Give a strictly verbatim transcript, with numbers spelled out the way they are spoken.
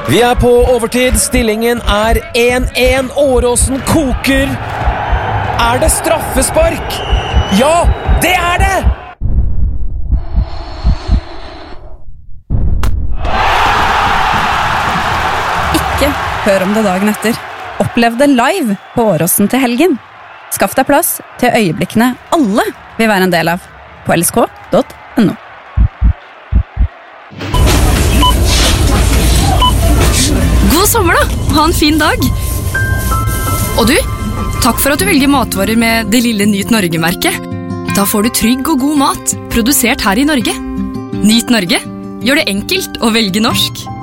Vi er på overtid, stillingen er én én, Åråsen koker. Er det straffespark? Ja, det er det! Ikke hør om det dagen etter. Opplev det live på Åråsen til helgen. Skaff deg plass til øyeblikkene alle vil være en del av på l s k punktum n o. God sommer da, ha en fin dag. Og du, takk for at du velger matvarer med det lille Nyt Norge-merket. Da får du trygg og god mat, produsert her i Norge. Nyt Norge, gjør det enkelt å velge norsk.